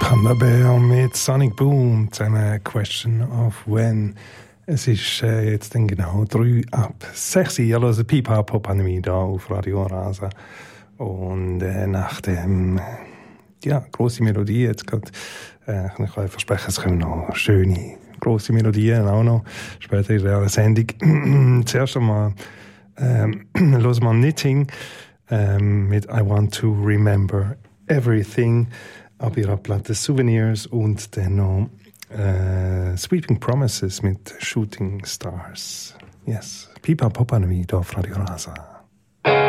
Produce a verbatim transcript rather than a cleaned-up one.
Thunderbell mit Sonic Boom zusammen Question of When. Es ist äh, jetzt dann genau drei ab sechs. Ihr hört Pipa Pop-Pandemie da auf Radio Rasa. Und äh, nach dem, ja, grosse Melodie jetzt gerade, äh, ich kann versprechen, es kommen noch schöne, grosse Melodien auch noch später in der Sendung. Zuerst einmal ähm, hören wir Knitting ähm, mit I Want to Remember Everything ab ihrer Platte Souvenirs und dann noch äh, Sweeping Promises mit Shooting Stars. Yes, Pipa Pop-Pandemie da auf Radio Rasa.